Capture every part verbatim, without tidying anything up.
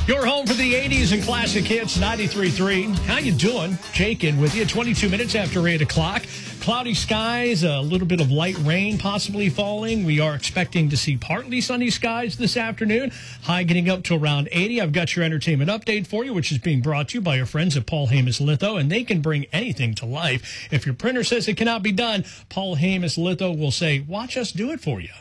Your home for the eighties and classic hits, ninety-three point three. How you doing? Jake in with you. twenty-two minutes after eight o'clock. Cloudy skies, a little bit of light rain possibly falling. We are expecting to see partly sunny skies this afternoon. High getting up to around eighty. I've got your entertainment update for you, which is being brought to you by our friends at Paul Hamas Litho, and they can bring anything to life. If your printer says it cannot be done, Paul Hamas Litho will say, watch us do it for you.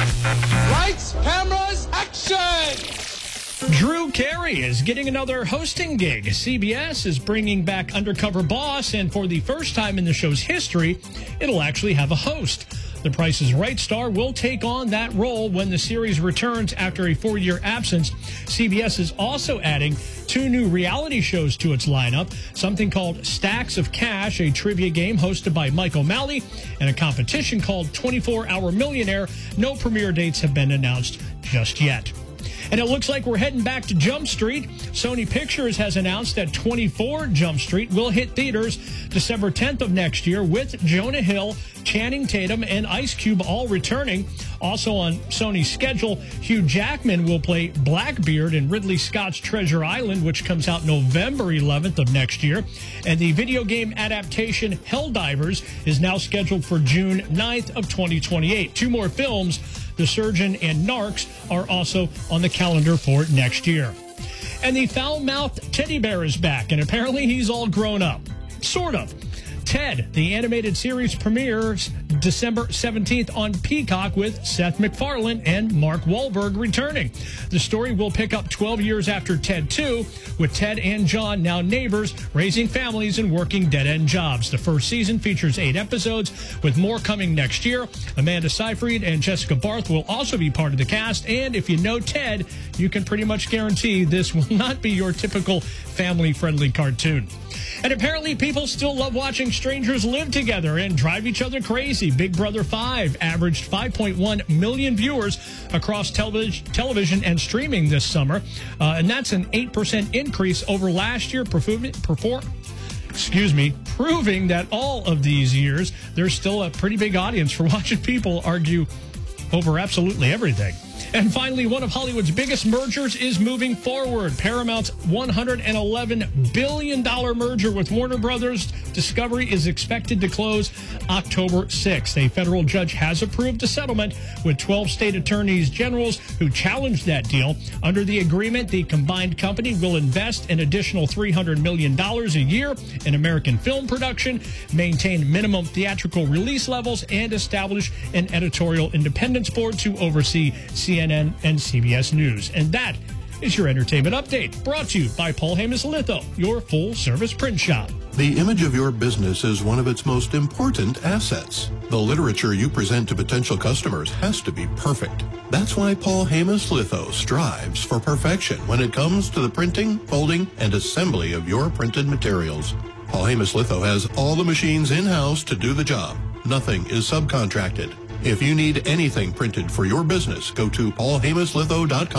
Lights, cameras, action! Drew Carey is getting another hosting gig. C B S is bringing back Undercover Boss, and for the first time in the show's history, it'll actually have a host. The Price is Right star will take on that role when the series returns after a four-year absence. C B S is also adding two new reality shows to its lineup, something called Stacks of Cash, a trivia game hosted by Mike O'Malley, and a competition called twenty-four hour Millionaire. No premiere dates have been announced just yet. And it looks like we're heading back to Jump Street. Sony Pictures has announced that twenty-four Jump Street will hit theaters December tenth of next year with Jonah Hill, Channing Tatum, and Ice Cube all returning. Also on Sony's schedule, Hugh Jackman will play Blackbeard in Ridley Scott's Treasure Island, which comes out November eleventh of next year. And the video game adaptation Helldivers is now scheduled for June ninth of twenty twenty-eight. Two more films, The Surgeon and Narcs, are also on the calendar for next year. And the foul-mouthed teddy bear is back, and apparently he's all grown up. Sort of. Ted, the animated series, premieres December seventeenth on Peacock with Seth MacFarlane and Mark Wahlberg returning. The story will pick up twelve years after Ted two, with Ted and John now neighbors, raising families and working dead-end jobs. The first season features eight episodes, with more coming next year. Amanda Seyfried and Jessica Barth will also be part of the cast, and if you know Ted, you can pretty much guarantee this will not be your typical family-friendly cartoon. And apparently people still love watching strangers live together and drive each other crazy. Big Brother five averaged five point one million viewers across television, television and streaming this summer. Uh, and that's an eight percent increase over last year, perform, perform, excuse me, proving that all of these years, there's still a pretty big audience for watching people argue over absolutely everything. And finally, one of Hollywood's biggest mergers is moving forward. Paramount's one hundred eleven billion dollars merger with Warner Brothers Discovery is expected to close October sixth. A federal judge has approved a settlement with twelve state attorneys generals who challenged that deal. Under the agreement, the combined company will invest an additional three hundred million dollars a year in American film production, maintain minimum theatrical release levels, and establish an editorial independence board to oversee C N N and C B S News. And that is your entertainment update, brought to you by Paul Hamas Litho, your full-service print shop. The image of your business is one of its most important assets. The literature you present to potential customers has to be perfect. That's why Paul Hamas Litho strives for perfection when it comes to the printing, folding, and assembly of your printed materials. Paul Hamas Litho has all the machines in-house to do the job. Nothing is subcontracted. If you need anything printed for your business, go to paul hamas litho dot com.